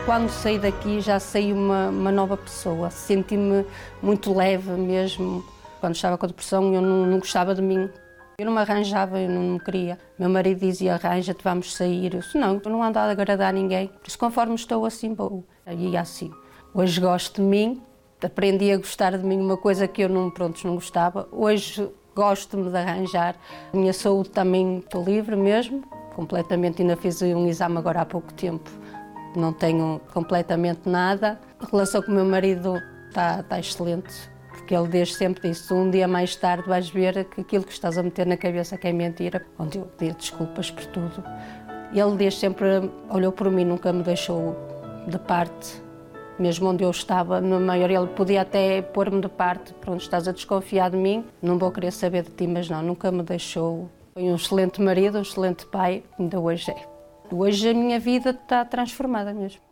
Quando saí daqui já saí uma nova pessoa, senti-me muito leve mesmo. Quando estava com a depressão eu não gostava de mim, eu não me arranjava, eu não me queria. Meu marido dizia, arranja-te, vamos sair. Eu disse, não, eu não ando a agradar ninguém, por isso conforme estou assim vou. E assim, hoje gosto de mim, aprendi a gostar de mim, uma coisa que eu não gostava. Hoje gosto-me de arranjar, a minha saúde também estou livre mesmo, completamente, ainda fiz um exame agora há pouco tempo. Não tenho completamente nada. A relação com o meu marido está excelente, porque ele desde sempre disse, um dia mais tarde vais ver que aquilo que estás a meter na cabeça que é mentira, onde eu pedi desculpas por tudo. Ele desde sempre olhou por mim, nunca me deixou de parte, mesmo onde eu estava, na maioria ele podia até pôr-me de parte, pronto, estás a desconfiar de mim, não vou querer saber de ti, mas não, nunca me deixou. Foi um excelente marido, um excelente pai, ainda hoje é. Hoje a minha vida está transformada mesmo.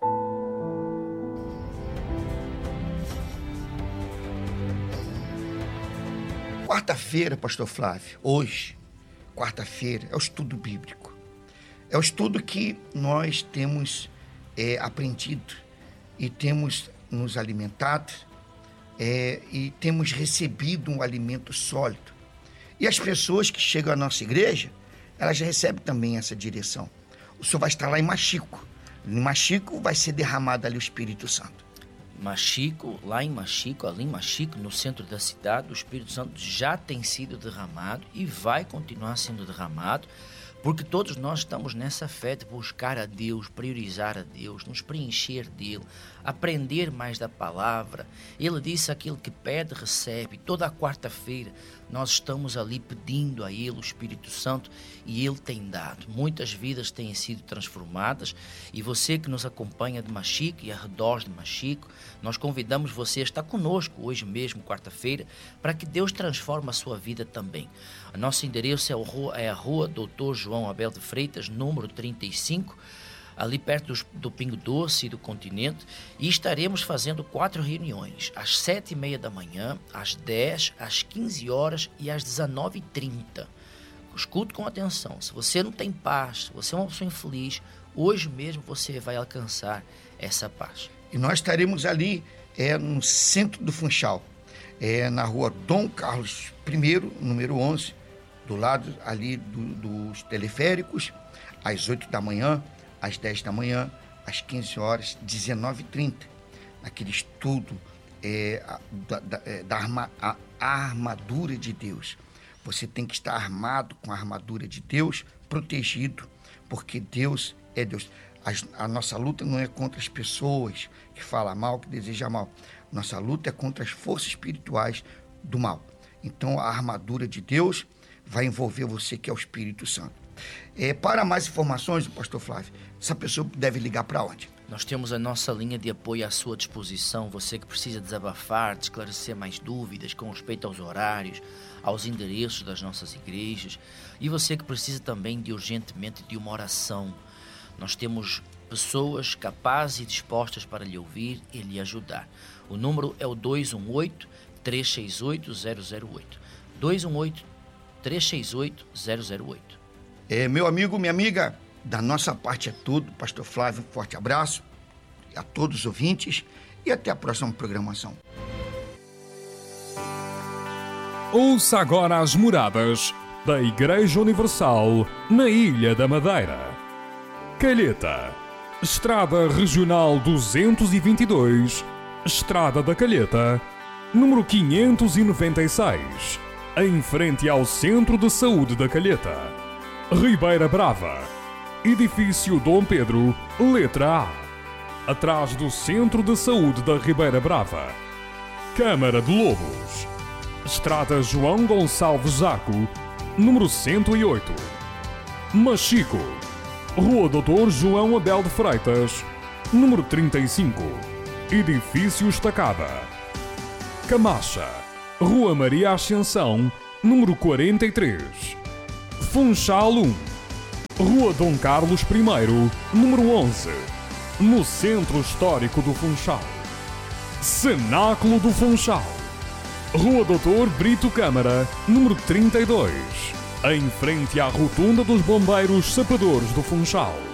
Quarta-feira, pastor Flávio, hoje, quarta-feira, é o estudo bíblico. É o estudo que nós temos aprendido e temos nos alimentado e temos recebido um alimento sólido. E as pessoas que chegam à nossa igreja, elas já recebem também essa direção. O senhor vai estar lá em Machico. Em Machico vai ser derramado ali o Espírito Santo. Machico, lá em Machico, ali em Machico, no centro da cidade, o Espírito Santo já tem sido derramado e vai continuar sendo derramado, porque todos nós estamos nessa fé de buscar a Deus, priorizar a Deus, nos preencher dele, aprender mais da palavra. Ele disse, aquilo que pede, recebe. Toda a quarta-feira nós estamos ali pedindo a ele o Espírito Santo e ele tem dado. Muitas vidas têm sido transformadas e você que nos acompanha de Machico e arredores de Machico, nós convidamos você a estar conosco hoje mesmo, quarta-feira, para que Deus transforme a sua vida também. O nosso endereço é a rua Dr. João Abel de Freitas, número 35, ali perto do Pingo Doce e do Continente, e estaremos fazendo 4 reuniões, às 7h30 da manhã, às 10, às 15 horas e às 19h30. Escute com atenção, se você não tem paz, se você é uma pessoa infeliz, hoje mesmo você vai alcançar essa paz. E nós estaremos ali no centro do Funchal, na rua Dom Carlos I, número 11, do lado ali dos teleféricos, às 8 da manhã, às 10 da manhã, às 15 horas, 19h30, naquele estudo da armadura de Deus. Você tem que estar armado com a armadura de Deus, protegido, porque Deus é Deus. A nossa luta não é contra as pessoas que falam mal, que desejam mal. Nossa luta é contra as forças espirituais do mal. Então, a armadura de Deus vai envolver você, que é o Espírito Santo. Para mais informações, pastor Flávio, essa pessoa deve ligar para onde? Nós temos a nossa linha de apoio à sua disposição. Você que precisa desabafar, de esclarecer mais dúvidas com respeito aos horários, aos endereços das nossas igrejas. E você que precisa também urgentemente de uma oração. Nós temos pessoas capazes e dispostas para lhe ouvir e lhe ajudar. O número é o 218-368-008. 218-368-008. Meu amigo, minha amiga, da nossa parte é tudo. Pastor Flávio, um forte abraço a todos os ouvintes e até a próxima programação. Ouça agora as moradas da Igreja Universal na Ilha da Madeira. Calheta, Estrada Regional 222, Estrada da Calheta, número 596, em frente ao Centro de Saúde da Calheta. Ribeira Brava, Edifício Dom Pedro, letra A, atrás do Centro de Saúde da Ribeira Brava. Câmara de Lobos, Estrada João Gonçalves Zaco, número 108. Machico, Rua Dr. João Abel de Freitas, número 35, Edifício Estacada. Camacha, Rua Maria Ascensão, número 43. Funchal 1, Rua Dom Carlos I, número 11, no Centro Histórico do Funchal. Cenáculo do Funchal, Rua Dr. Brito Câmara, número 32, em frente à Rotunda dos Bombeiros Sapadores do Funchal.